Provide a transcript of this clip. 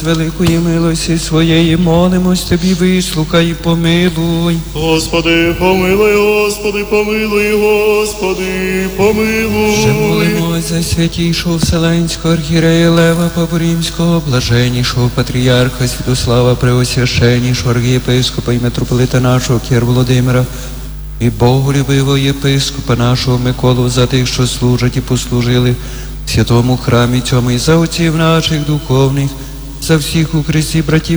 з великої милості своєї молимось тобі, вислухай і помилуй. Господи, помилуй, Господи, помилуй, Господи, помилуй. Вже молимось за святійшого Вселенського архієрея Лева Папорімського, блаженнішого патріарха Святослава Преосвященнішого архієпископа і митрополита нашого Кір Володимира, і боголюбивого єпископа нашого Миколу, за тих, що служать і послужили в святому храмі цьому, і за отців наших духовних, за всіх у Христі братів